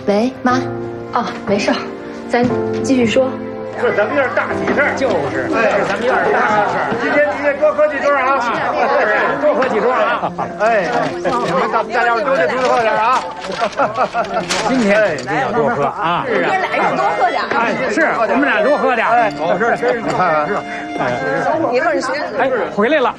喂，妈。哦，没事儿，咱继续说。 这咱们院大喜事儿，就是，这是咱们院的大喜事儿。今天多喝几盅啊！多喝几盅啊！哎，你们大家都得多喝点啊！今天一定要多喝啊！ 是啊，俩要多喝点。 哎，是我们俩多喝点。哎，好事，真是看看是。 你问谁？ 哎，回来了。